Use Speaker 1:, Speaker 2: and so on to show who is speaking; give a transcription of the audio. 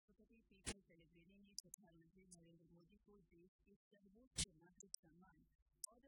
Speaker 1: राष्ट्रपति Peter Pellegrini ने प्रधानमंत्री नरेंद्र मोदी को देश के सर्वोच्च नागरिक सम्मान